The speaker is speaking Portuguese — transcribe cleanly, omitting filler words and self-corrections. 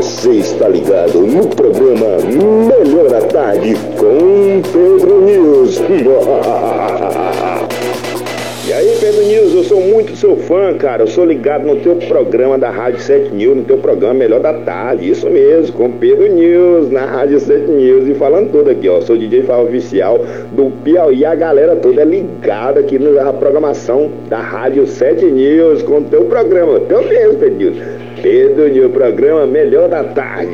Você está ligado no programa Melhor à Tarde com Pedro News. E aí, Pedro News, eu sou muito seu fã, cara. Eu sou ligado no teu programa da Rádio 7 News, no teu programa Melhor da Tarde. Isso mesmo, com Pedro News, na Rádio 7 News. E falando tudo aqui, ó. Sou DJ Fábio Oficial do Piauí. A galera toda é ligada aqui na programação da Rádio 7 News, com o teu programa. Teu mesmo, Pedro News. Pedro News, programa Melhor da Tarde.